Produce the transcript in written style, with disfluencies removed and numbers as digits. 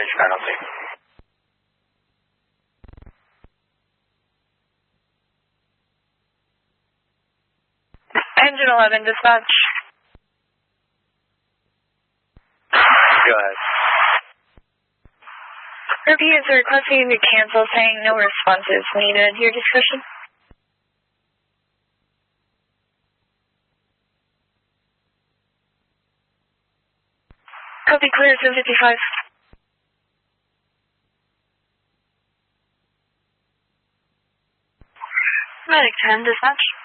Finish penalty. Engine 11, dispatch. Go ahead. Repeat is requesting you to cancel, saying no responses needed. Your discretion. Copy clear, 755. Medic 10, dispatch.